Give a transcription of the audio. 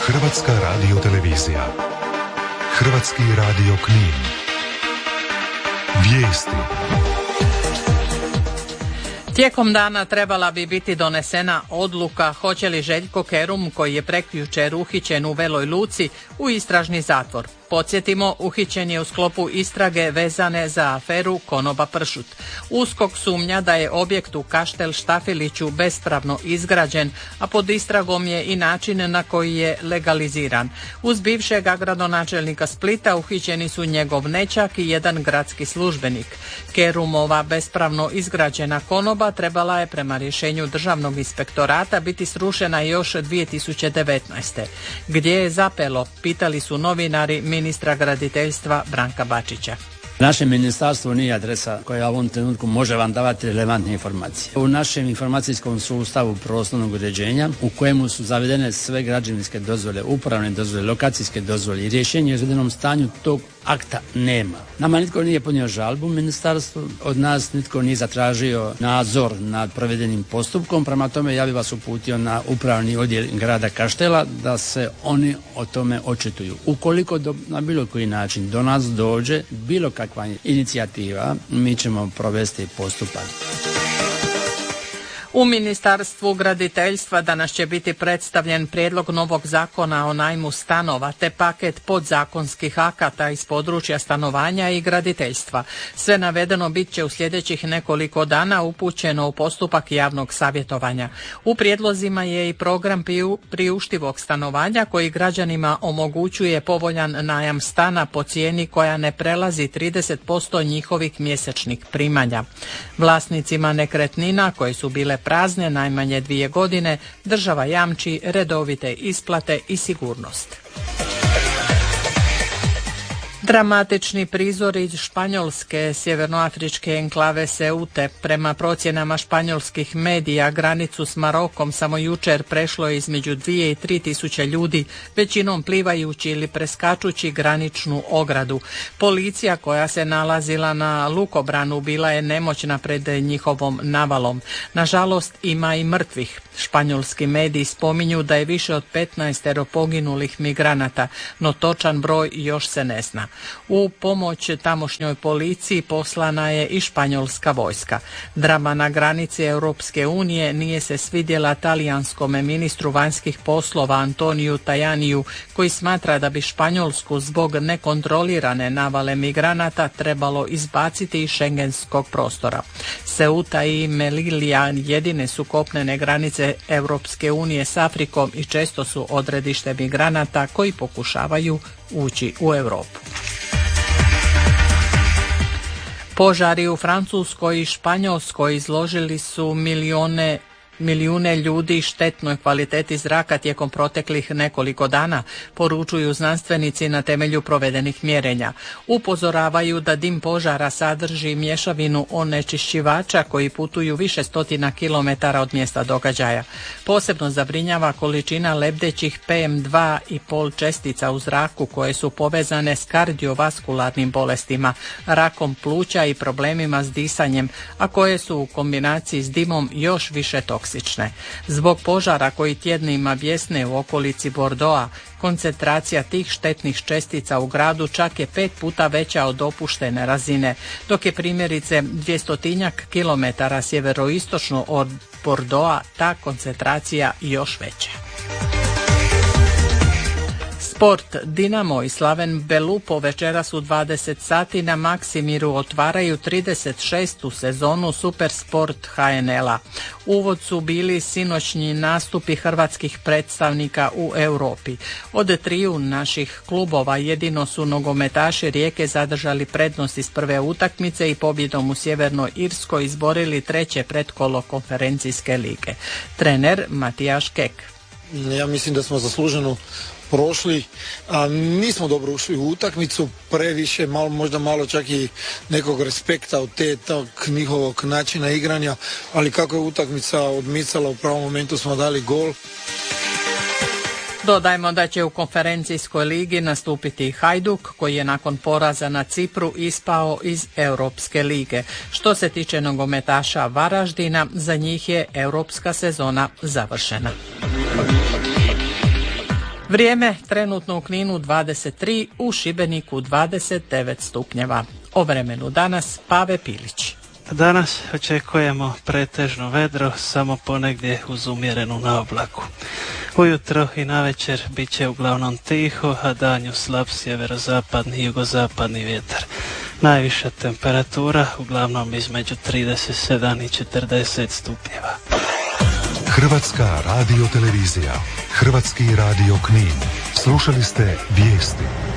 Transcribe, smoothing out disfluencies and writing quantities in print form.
Hrvatska radiotelevizija. Hrvatski radio Knin. Vijesti. Tijekom dana trebala bi biti donesena odluka hoće li Željko Kerum, koji je prekjučer uhićen u Veloj Luci, u istražni zatvor. Podsjetimo, uhićen je u sklopu istrage vezane za aferu Konoba Pršut. USKOK sumnja da je objekt u Kaštel Štafiliću bespravno izgrađen, a pod istragom je i način na koji je legaliziran. Uz bivšeg gradonačelnika Splita uhićeni su njegov nećak i jedan gradski službenik. Kerumova bespravno izgrađena konoba trebala je prema rješenju Državnog inspektorata biti srušena još 2019. Gdje je zapelo, pitali su novinari ministra graditeljstva Branka Bačića. Naše ministarstvo nije adresa koja u ovom trenutku može vam davati relevantne informacije. U našem informacijskom sustavu prostornog uređenja, u kojemu su zavedene sve građevinske dozvole, upravne dozvole, lokacijske dozvole i rješenje o izvedenom stanju, tog akta nema. Nama nitko nije podnio žalbu u ministarstvu, od nas nitko nije zatražio nadzor nad provedenim postupkom, prema tome ja bih vas uputio na upravni odjel grada Kaštela da se oni o tome očituju. Ukoliko na bilo koji način do nas dođe bilo kakva inicijativa, mi ćemo provesti postupak. U Ministarstvu graditeljstva danas će biti predstavljen prijedlog novog zakona o najmu stanova te paket podzakonskih akata iz područja stanovanja i graditeljstva. Sve navedeno bit će u sljedećih nekoliko dana upućeno u postupak javnog savjetovanja. U prijedlozima je i program priuštivog stanovanja koji građanima omogućuje povoljan najam stana po cijeni koja ne prelazi 30% njihovih mjesečnih primanja. Vlasnicima nekretnina koje su bile prazne najmanje 2 godine, država jamči redovite isplate i sigurnost. Dramatični prizor iz Španjolske sjevernoafričke enklave Seute. Prema procjenama španjolskih medija, granicu s Marokom samo jučer prešlo je između 2 i 3 tisuće ljudi, većinom plivajući ili preskačući graničnu ogradu. Policija koja se nalazila na lukobranu bila je nemoćna pred njihovom navalom. Nažalost, ima i mrtvih. Španjolski mediji spominju da je više od 15 poginulih migranata, no točan broj još se ne zna. U pomoć tamošnjoj policiji poslana je i španjolska vojska. Drama na granici Europske unije nije se svidjela talijanskome ministru vanjskih poslova Antoniju Tajaniju, koji smatra da bi Španjolsku zbog nekontrolirane navale migranata trebalo izbaciti iz šengenskog prostora. Ceuta i Melilla jedine su kopnene granice Europske unije s Afrikom i često su odredište migranata koji pokušavaju ući u Europu. Požari u Francuskoj i Španjolskoj izložili su milijune ljudi štetnoj kvaliteti zraka tijekom proteklih nekoliko dana, poručuju znanstvenici na temelju provedenih mjerenja. Upozoravaju da dim požara sadrži mješavinu onečišćivača koji putuju više stotina kilometara od mjesta događaja. Posebno zabrinjava količina lebdećih PM2,5 čestica u zraku koje su povezane s kardiovaskularnim bolestima, rakom pluća i problemima s disanjem, a koje su u kombinaciji s dimom još više toksične. Zbog požara koji tjednima bjesne u okolici Bordeauxa, koncentracija tih štetnih čestica u gradu čak je 5 puta veća od dopuštene razine, dok je primjerice 200 kilometara sjeveroistočno od Bordeauxa ta koncentracija još veća. Sport. Dinamo i Slaven Belupo večeras u 20 sati na Maksimiru otvaraju 36. sezonu Supersport HNL-a. Uvod su bili sinoćnji nastupi hrvatskih predstavnika u Europi. Od triju naših klubova jedino su nogometaši Rijeke zadržali prednost iz prve utakmice i pobjedom u Sjevernoj Irskoj izborili treće pretkolo konferencijske lige. Trener Matijaš Kek. Ja mislim da smo zasluženo prošli, a nismo dobro ušli u utakmicu, previše, možda malo čak i nekog respekta od tog njihovog načina igranja, ali kako je utakmica odmicala, u pravom momentu smo dali gol. Dodajmo da će u konferencijskoj ligi nastupiti Hajduk, koji je nakon poraza na Cipru ispao iz Europske lige. Što se tiče nogometaša Varaždina, za njih je europska sezona završena. Vrijeme trenutno u Kninu 23, u Šibeniku 29 stupnjeva. O vremenu danas Pave Pilić. Danas očekujemo pretežno vedro, samo ponegdje uz umjerenu naoblaku. Ujutro i navečer bit će uglavnom tiho, a danju slab sjeverozapadni i jugozapadni vjetar. Najviša temperatura uglavnom između 37 i 40 stupnjeva. Hrvatska radiotelevizija, Hrvatski radio Knin. Slušali ste vijesti.